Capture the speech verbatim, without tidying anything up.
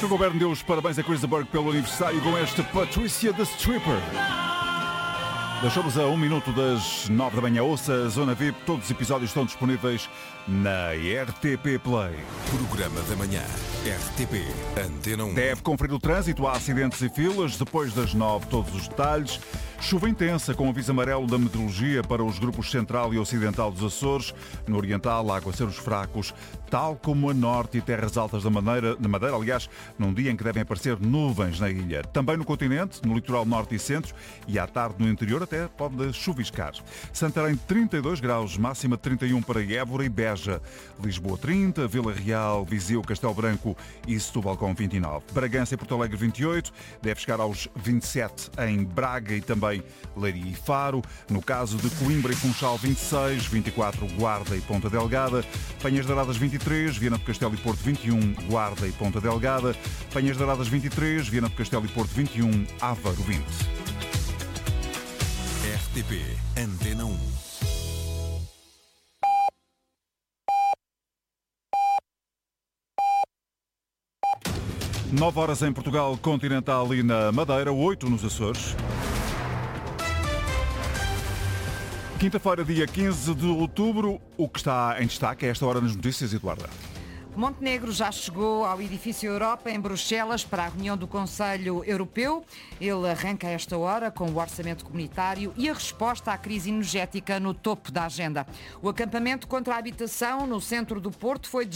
Que o governo deu os parabéns a Chris Berg pelo aniversário com esta Patricia the Stripper. Deixamos a um minuto das nove da manhã. Ouça a Zona V I P. Todos os episódios estão disponíveis na R T P Play. Programa da manhã. R T P Antena um. Deve conferir o trânsito. Há acidentes e filas. Depois das nove, todos os detalhes. Chuva intensa com aviso amarelo da meteorologia para os grupos central e ocidental dos Açores. No oriental, aguaceiros fracos, tal como a norte e terras altas da Madeira, na Madeira, aliás, num dia em que devem aparecer nuvens na ilha. Também no continente, no litoral norte e centro, e à tarde no interior até pode chuviscar. Santarém trinta e dois graus, máxima de trinta e um para Évora e Beja. Lisboa trinta, Vila Real, Viseu, Castelo Branco e Setúbal com vinte e nove. Bragança e Porto Alegre vinte e oito, deve chegar aos vinte e sete em Braga e também Leiria e Faro. No caso de Coimbra e Funchal vinte e seis, vinte e quatro Guarda e Ponta Delgada, Penhas de Aradas vinte e três, Viana do Castelo e Porto vinte e um, Guarda e Ponta Delgada, Penhas de Aradas vinte e três, Viana do Castelo e Porto vinte e um, Aveiro vinte. R T P Antena um. nove horas em Portugal continental e na Madeira, oito nos Açores. Quinta-feira, dia quinze de outubro, o que está em destaque a esta hora nas notícias, Eduarda. Montenegro já chegou ao edifício Europa em Bruxelas para a reunião do Conselho Europeu. Ele arranca a esta hora com o orçamento comunitário e a resposta à crise energética no topo da agenda. O acampamento contra a habitação no centro do Porto foi